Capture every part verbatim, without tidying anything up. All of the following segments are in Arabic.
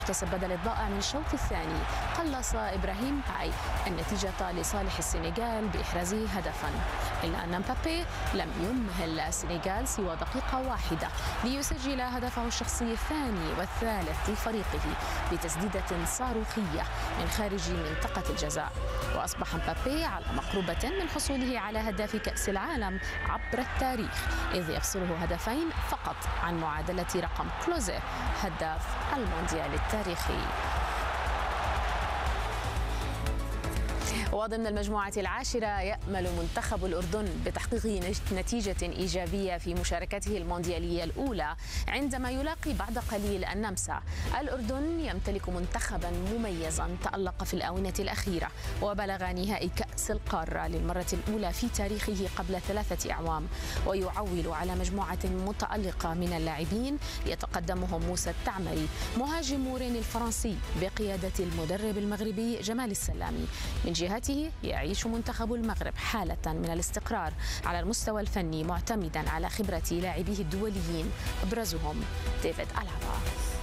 تسبب الإضاءة من الشوط الثاني قلص إبراهيم باي النتيجة لصالح السنغال بإحرازه هدفا، إلا أن مبابي لم يمهل السنغال سوى دقيقة واحدة ليسجل هدفه الشخصي الثاني والثالث لفريقه بتسديدة صاروخية من خارج منطقة الجزاء، وأصبح مبابي على مقربة من حصوله على هداف كأس العالم عبر التاريخ، إذ يفصله هدفين فقط عن معادلة رقم كلوزيه هداف المونديال التاريخي. وضمن المجموعة العاشرة يأمل منتخب الأردن بتحقيق نتيجة إيجابية في مشاركته المونديالية الأولى عندما يلاقي بعد قليل النمسا. الأردن يمتلك منتخبا مميزا تألق في الآونة الأخيرة وبلغ نهائي كأس القارة للمرة الأولى في تاريخه قبل ثلاثة أعوام، ويعول على مجموعة متألقة من اللاعبين يتقدمهم موسى التعمري مهاجم رين الفرنسي بقيادة المدرب المغربي جمال السلامي. من جهة يعيش منتخب المغرب حالة من الاستقرار على المستوى الفني معتمدا على خبرة لاعبيه الدوليين أبرزهم ديفيد ألابا.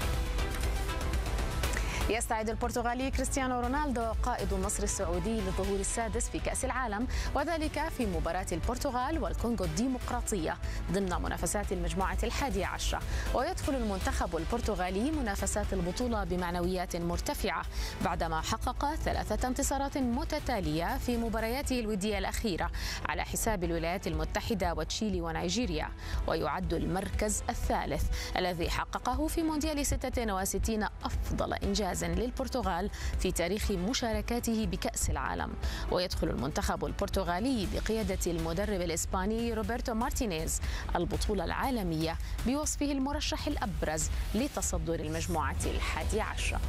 يستعد البرتغالي كريستيانو رونالدو قائد النصر السعودي للظهور السادس في كأس العالم، وذلك في مباراة البرتغال والكونغو الديمقراطية ضمن منافسات المجموعة الحادية عشرة. ويدخل المنتخب البرتغالي منافسات البطولة بمعنويات مرتفعة بعدما حقق ثلاثة انتصارات متتالية في مبارياته الودية الأخيرة على حساب الولايات المتحدة وتشيلي ونيجيريا، ويعد المركز الثالث الذي حققه في مونديال ستة وستين أفضل إنجاز للبرتغال في تاريخ مشاركاته بكأس العالم. ويدخل المنتخب البرتغالي بقيادة المدرب الإسباني روبرتو مارتينيز البطولة العالمية بوصفه المرشح الأبرز لتصدر المجموعة الحادية عشرة.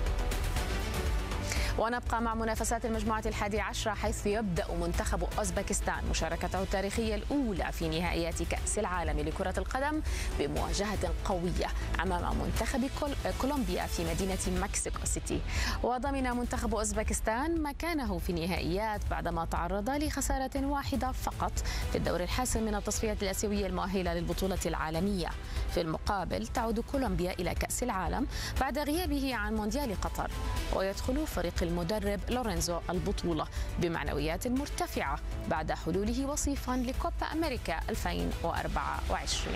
ونبقى مع منافسات المجموعة الحادية عشرة، حيث يبدأ منتخب أوزبكستان مشاركته التاريخية الأولى في نهائيات كأس العالم لكرة القدم بمواجهة قوية أمام منتخب كولومبيا في مدينة مكسيكو سيتي. وضمن منتخب أوزبكستان مكانه في النهائيات بعدما تعرض لخسارة واحدة فقط في الدور الحاسم من التصفيات الآسيوية المؤهلة للبطولة العالمية. في المقابل تعود كولومبيا إلى كأس العالم بعد غيابه عن مونديال قطر، ويدخل فريق المدرب لورينزو البطولة بمعنويات مرتفعة بعد حلوله وصيفا لكوبا أمريكا ألفين وأربعة وعشرين.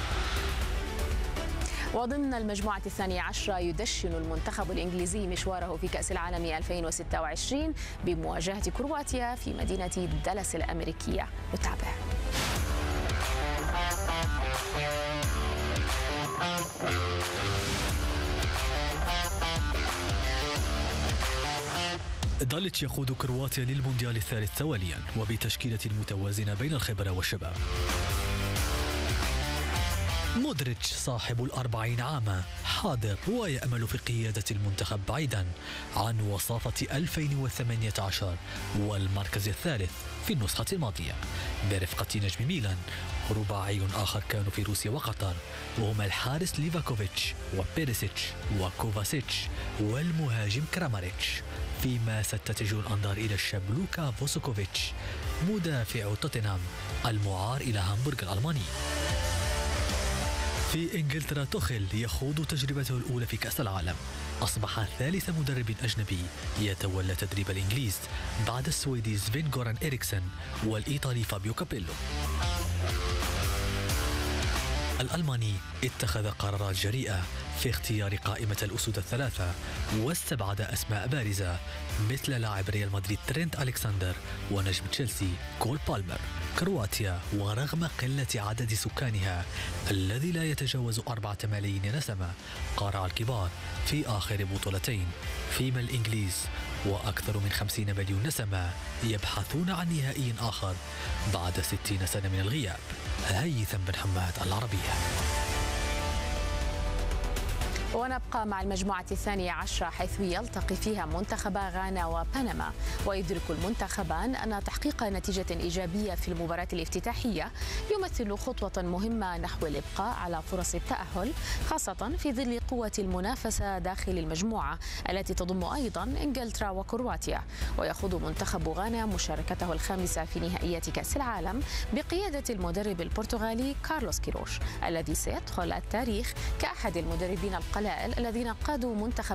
وضمن المجموعة الثانية عشرة يدشن المنتخب الإنجليزي مشواره في كأس العالم ألفين وستة وعشرين بمواجهة كرواتيا في مدينة دالاس الأمريكية. نتابع. داليتش يقود كرواتيا للمونديال الثالث تواليا وبتشكيلة متوازنة بين الخبرة والشباب. مودريتش صاحب الأربعين عاما حاضر ويأمل في قيادة المنتخب بعيدا عن وصافة ألفين وثمانية عشر والمركز الثالث في النسخة الماضية برفقة نجم ميلان. رباعي آخر كانوا في روسيا وقطر وهما الحارس ليفاكوفيتش وبيريسيتش وكوفاسيتش والمهاجم كراماريتش، فيما ستتجه الأنظار إلى الشاب لوكا فوسوكوفيتش مدافع توتنهام المعار إلى هامبورغ الألماني. في إنجلترا توخيل يخوض تجربته الأولى في كأس العالم، أصبح ثالث مدرب أجنبي يتولى تدريب الإنجليز بعد السويدي سفين غوران إريكسن والإيطالي فابيو كابيلو. الألماني اتخذ قرارات جريئة في اختيار قائمة الأسود الثلاثة واستبعد أسماء بارزة مثل لاعب ريال مدريد ترينت ألكساندر ونجم تشيلسي كول بالمر. كرواتيا ورغم قلة عدد سكانها الذي لا يتجاوز أربعة ملايين نسمة قارع الكبار في آخر بطولتين، فيما الإنجليز وأكثر من خمسين مليون نسمة يبحثون عن نهائي آخر بعد ستين سنة من الغياب. هيثم بن حماد، العربية. ونبقى مع المجموعة الثانية عشرة، حيث يلتقي فيها منتخبا غانا وبنما. ويدرك المنتخبان أن تحقيق نتيجة إيجابية في المباراة الافتتاحية يمثل خطوة مهمة نحو الإبقاء على فرص التأهل، خاصة في ظل قوة المنافسة داخل المجموعة التي تضم أيضا إنجلترا وكرواتيا. ويخوض منتخب غانا مشاركته الخامسة في نهائيات كأس العالم بقيادة المدرب البرتغالي كارلوس كيروش، الذي سيدخل التاريخ كأحد المدربين القادمين القلائل الذين قادوا منتخب